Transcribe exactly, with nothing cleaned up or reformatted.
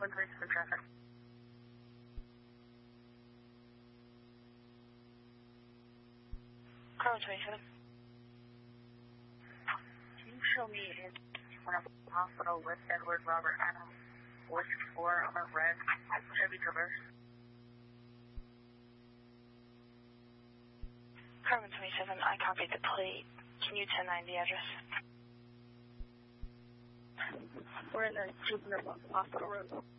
one twenty-seven traffic. Car one twenty-seven. Can you show me in hospital with Edward Robert Adams, West four on a red Chevy Traverse? Car one twenty-seven, I copied the plate. Can you ten nine the address? We're in the Jupiter Hospital Road.